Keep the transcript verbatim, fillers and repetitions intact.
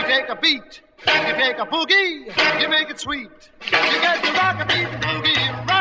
take a beat, you take a boogie, you make it sweet. You get to rock a beat, boogie, rock.